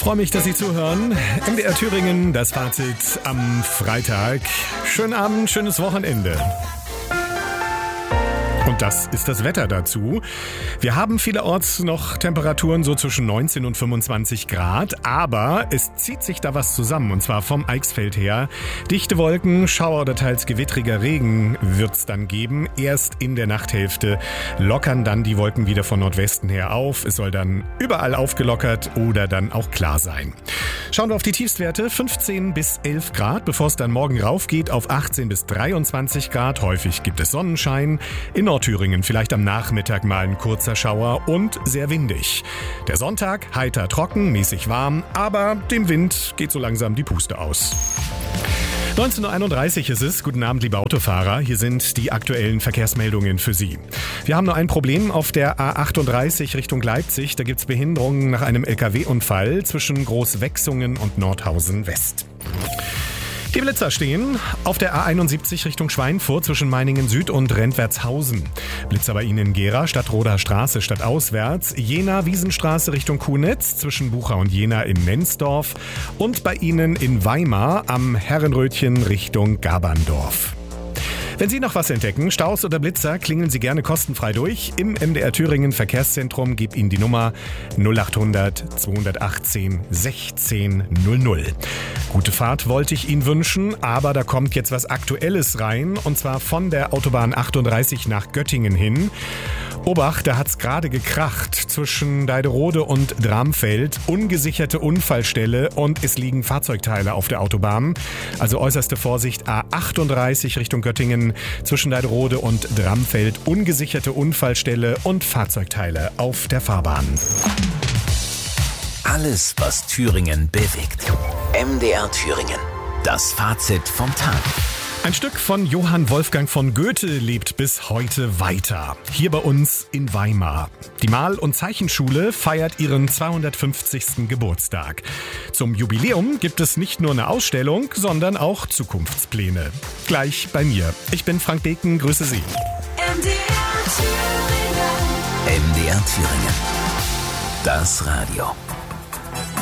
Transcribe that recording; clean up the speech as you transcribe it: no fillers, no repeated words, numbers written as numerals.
freue mich, dass Sie zuhören. MDR Thüringen, das Fazit am Freitag. Schönen Abend, schönes Wochenende. Und das ist das Wetter dazu. Wir haben vielerorts noch Temperaturen so zwischen 19 und 25 Grad, aber es zieht sich da was zusammen, und zwar vom Eichsfeld her. Dichte Wolken, Schauer oder teils gewittriger Regen wird's dann geben. Erst in der Nachthälfte lockern dann die Wolken wieder von Nordwesten her auf. Es soll dann überall aufgelockert oder dann auch klar sein. Schauen wir auf die Tiefstwerte, 15 bis 11 Grad, bevor es dann morgen raufgeht auf 18 bis 23 Grad. Häufig gibt es Sonnenschein. In Nordthüringen vielleicht am Nachmittag mal ein kurzer Schauer und sehr windig. Der Sonntag heiter trocken, mäßig warm, aber dem Wind geht so langsam die Puste aus. 19.31 Uhr ist es. Guten Abend, liebe Autofahrer. Hier sind die aktuellen Verkehrsmeldungen für Sie. Wir haben nur ein Problem auf der A38 Richtung Leipzig. Da gibt es Behinderungen nach einem LKW-Unfall zwischen Großwechsungen und Nordhausen West. Die Blitzer stehen auf der A71 Richtung Schweinfurt zwischen Meiningen Süd und Rentwertshausen. Blitzer bei Ihnen in Gera, Stadtroder Straße stadtauswärts. Jena Wiesenstraße Richtung Kunitz zwischen Bucha und Jena in Nensdorf. Und bei Ihnen in Weimar am Herrenrötchen Richtung Gaberndorf. Wenn Sie noch was entdecken, Staus oder Blitzer, klingeln Sie gerne kostenfrei durch. Im MDR Thüringen Verkehrszentrum gibt Ihnen die Nummer 0800 218 16 00. Gute Fahrt wollte ich Ihnen wünschen, aber da kommt jetzt was Aktuelles rein, und zwar von der Autobahn 38 nach Göttingen hin. Obacht, da hat's gerade gekracht zwischen Deiderode und Dramfeld. Ungesicherte Unfallstelle und es liegen Fahrzeugteile auf der Autobahn. Also äußerste Vorsicht, A38 Richtung Göttingen zwischen Deiderode und Dramfeld. Ungesicherte Unfallstelle und Fahrzeugteile auf der Fahrbahn. Alles, was Thüringen bewegt. MDR Thüringen. Das Fazit vom Tag. Ein Stück von Johann Wolfgang von Goethe lebt bis heute weiter. Hier bei uns in Weimar. Die Mal- und Zeichenschule feiert ihren 250. Geburtstag. Zum Jubiläum gibt es nicht nur eine Ausstellung, sondern auch Zukunftspläne. Gleich bei mir. Ich bin Frank Beken, grüße Sie. MDR Thüringen. Das Radio.